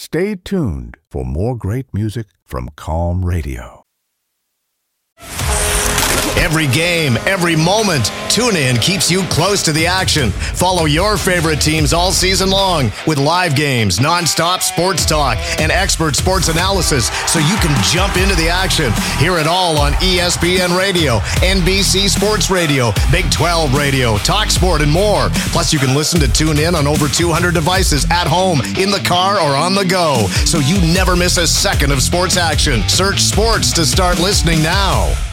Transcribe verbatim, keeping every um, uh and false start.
stay tuned for more great music from Calm Radio. Every game, every moment, TuneIn keeps you close to the action. Follow your favorite teams all season long with live games, nonstop sports talk, and expert sports analysis so you can jump into the action. Hear it all on E S P N Radio, N B C Sports Radio, Big twelve Radio, TalkSport, and more. Plus, you can listen to TuneIn on over two hundred devices at home, in the car, or on the go, so you never miss a second of sports action. Search sports to start listening now.